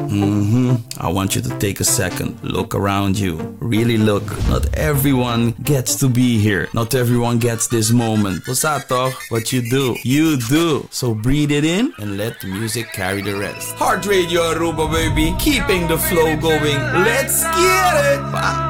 I want you to take a second, look around you, really look. Not everyone gets to be here. Not everyone gets this moment. Basta toch? But you do. You do. So breathe it in and let the music carry the rest. Heart Radio Aruba, baby. Keeping the flow going. Let's get it.